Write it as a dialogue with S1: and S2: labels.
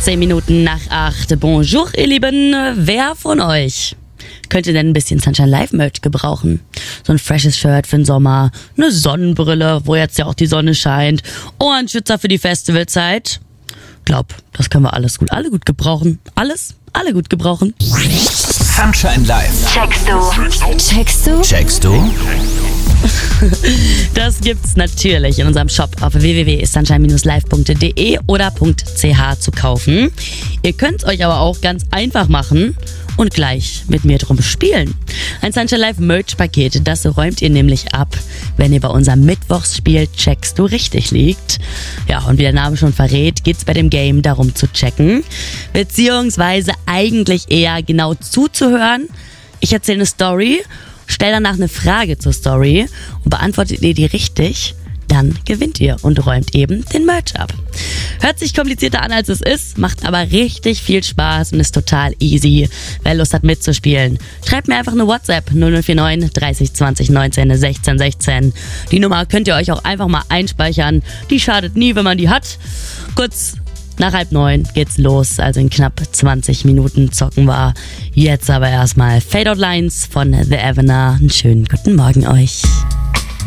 S1: 10 Minuten nach 8. Bonjour, ihr Lieben. Wer von euch könnte denn ein bisschen Sunshine Live Merch gebrauchen? So ein freshes Shirt für den Sommer, eine Sonnenbrille, wo jetzt ja auch die Sonne scheint, Ohrenschützer für die Festivalzeit. Glaub, das können wir alle gut gebrauchen. Alle gut gebrauchen.
S2: Sunshine Live.
S3: Checkst du?
S1: Das gibt's natürlich in unserem Shop auf www.sunshine-live.de oder .ch zu kaufen. Ihr könnt's euch aber auch ganz einfach machen und gleich mit mir drum spielen. Ein Sunshine Live Merch Paket, das räumt ihr nämlich ab, wenn ihr bei unserem Mittwochsspiel Checkst du richtig liegt. Ja, und wie der Name schon verrät, geht's bei dem Game darum zu checken, beziehungsweise eigentlich eher genau zuzuhören. Ich erzähle eine Story, stell danach eine Frage zur Story und beantwortet ihr die richtig, dann gewinnt ihr und räumt eben den Merch ab. Hört sich komplizierter an, als es ist, macht aber richtig viel Spaß und ist total easy. Wer Lust hat mitzuspielen, schreibt mir einfach eine WhatsApp 0049 30 20 19 16 16. Die Nummer könnt ihr euch auch einfach mal einspeichern. Die schadet nie, wenn man die hat. Kurz nach 8:30 geht's los, also in knapp 20 Minuten zocken wir. Jetzt aber erstmal Fade Out Lines von The Evener. Einen schönen guten Morgen euch.